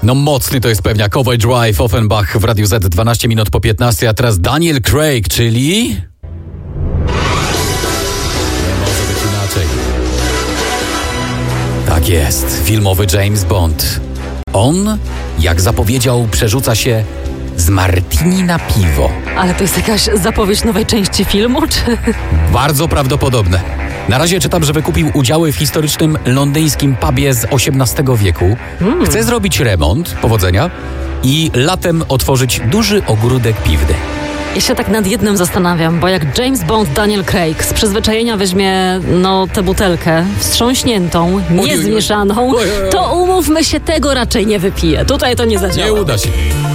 No mocny to jest pewniak. Cowboy Drive, Offenbach w Radiu Z, 12 minut po 15, a teraz Daniel Craig, czyli... Nie może być inaczej. Tak jest, filmowy James Bond. On, jak zapowiedział, przerzuca się z martini na piwo. Ale to jest jakaś zapowiedź nowej części filmu, czy... Bardzo prawdopodobne. Na razie czytam, że wykupił udziały w historycznym londyńskim pubie z XVIII wieku. Chce zrobić remont, powodzenia, i latem otworzyć duży ogródek piwny. Ja się tak nad jednym zastanawiam, bo jak James Bond Daniel Craig z przyzwyczajenia weźmie, tę butelkę wstrząśniętą, niezmieszaną, to umówmy się, tego raczej nie wypije. Tutaj to nie zadziała. Nie uda się.